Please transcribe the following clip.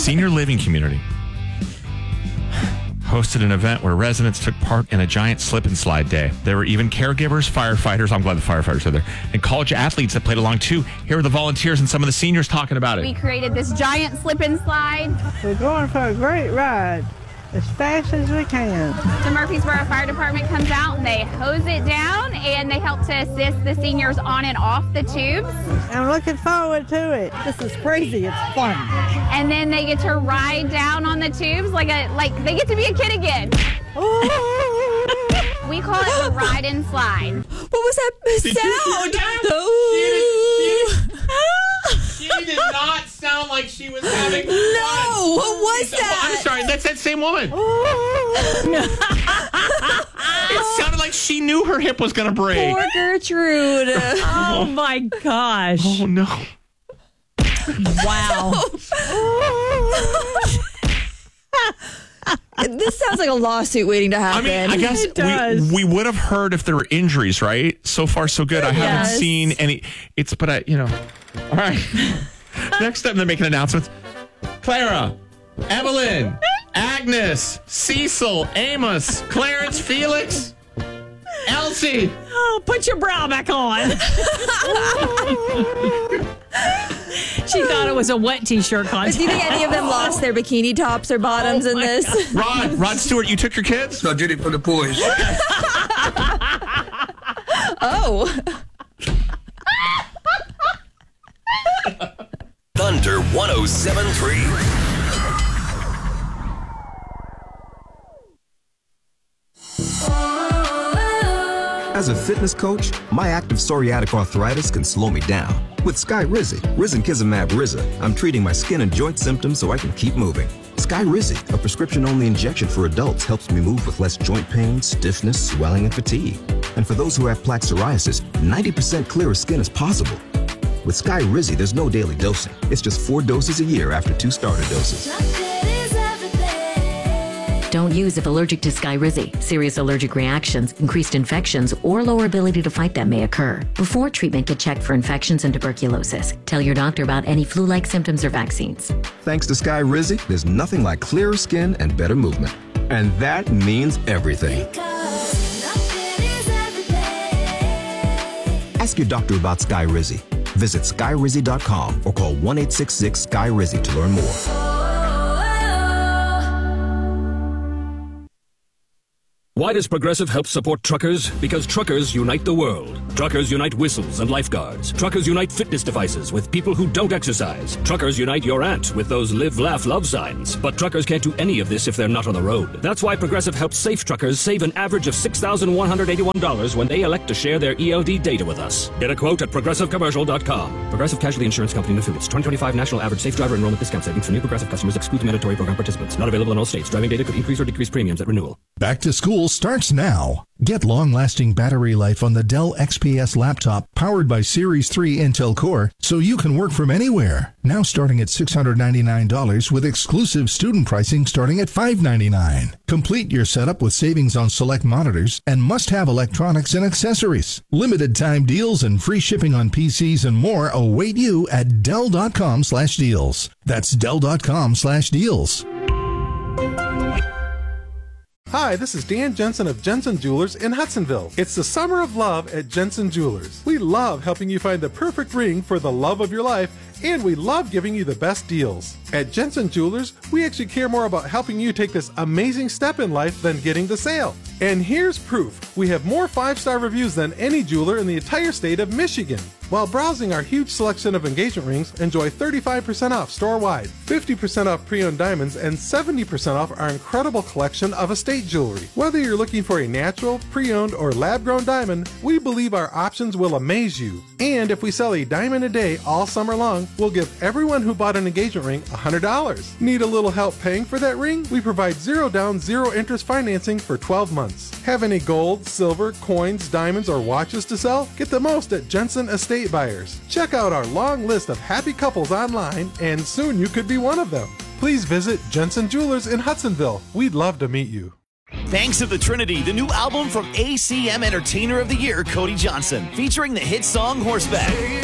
senior living community hosted an event where residents took part in a giant slip and slide day. There were even caregivers, firefighters, I'm glad the firefighters are there, and college athletes that played along too. Here are the volunteers and some of the seniors talking about it. We created this giant slip and slide. We're going for a great ride, as fast as we can. The Murfreesboro Fire Department comes out and they hose it down and they help to assist the seniors on and off the tubes. I'm looking forward to it. This is crazy. It's fun. And then they get to ride down on the tubes like they get to be a kid again. We call it the ride and slide. What was that sound? She did not sound like she was having fun. No, what was that? I'm sorry, that's that same woman. It sounded like she knew her hip was going to break. Poor Gertrude. Oh, my gosh. Oh, no. Wow. This sounds like a lawsuit waiting to happen. I mean, I guess It does. we would have heard if there were injuries, right? So far, so good. I haven't Yes. seen any. All right. Next up, they're making announcements. Clara, Evelyn, Agnes, Cecil, Amos, Clarence, Felix, Elsie. Oh, put your bra back on. She thought it was a wet T-shirt contest. Do you think any of them lost their bikini tops or bottoms in this? Rod Stewart, you took your kids? I did it for the boys. Oh. Thunder 107.3. As a fitness coach, my active psoriatic arthritis can slow me down. With Skyrizi, Risankizumab Riza, I'm treating my skin and joint symptoms so I can keep moving. Skyrizi, a prescription-only injection for adults, helps me move with less joint pain, stiffness, swelling, and fatigue. And for those who have plaque psoriasis, 90% clearer skin is possible. With Skyrizi, there's no daily dosing. It's just 4 doses a year after 2 starter doses. Don't use if allergic to Skyrizi. Serious allergic reactions, increased infections, or lower ability to fight them may occur. Before treatment, get checked for infections and tuberculosis. Tell your doctor about any flu-like symptoms or vaccines. Thanks to Skyrizi, there's nothing like clearer skin and better movement. And that means everything. Ask your doctor about Skyrizi. Visit Skyrizi.com or call 1-866-SKY-RIZI to learn more. Why does Progressive help support truckers? Because truckers unite the world. Truckers unite whistles and lifeguards. Truckers unite fitness devices with people who don't exercise. Truckers unite your aunt with those live, laugh, love signs. But truckers can't do any of this if they're not on the road. That's why Progressive helps safe truckers save an average of $6,181 when they elect to share their ELD data with us. Get a quote at ProgressiveCommercial.com. Progressive Casualty Insurance Company and Affiliates. 2025 National Average Safe Driver Enrollment Discount Savings for new Progressive customers excludes mandatory program participants. Not available in all states. Driving data could increase or decrease premiums at renewal. Back to school starts now. Get long-lasting battery life on the Dell XPS laptop powered by Series 3 Intel Core so you can work from anywhere. Now starting at $699 with exclusive student pricing starting at $599. Complete your setup with savings on select monitors and must-have electronics and accessories. Limited time deals and free shipping on PCs and more await you at Dell.com/deals. That's Dell.com/deals. Hi, this is Dan Jensen of Jensen Jewelers in Hudsonville. It's the summer of love at Jensen Jewelers. We love helping you find the perfect ring for the love of your life, and we love giving you the best deals. At Jensen Jewelers, we actually care more about helping you take this amazing step in life than getting the sale. And here's proof. We have more 5-star reviews than any jeweler in the entire state of Michigan. While browsing our huge selection of engagement rings, enjoy 35% off store-wide, 50% off pre-owned diamonds, and 70% off our incredible collection of estate jewelry. Whether you're looking for a natural, pre-owned, or lab-grown diamond, we believe our options will amaze you. And if we sell a diamond a day all summer long, we'll give everyone who bought an engagement ring $100. Need a little help paying for that ring? We provide 0 down, 0 interest financing for 12 months. Have any gold, silver, coins, diamonds, or watches to sell? Get the most at Jensen Estate Buyers. Check out our long list of happy couples online, and soon you could be one of them. Please visit Jensen Jewelers in Hudsonville. We'd love to meet you. Thanks to the Trinity, the new album from ACM Entertainer of the Year, Cody Johnson, featuring the hit song Horseback.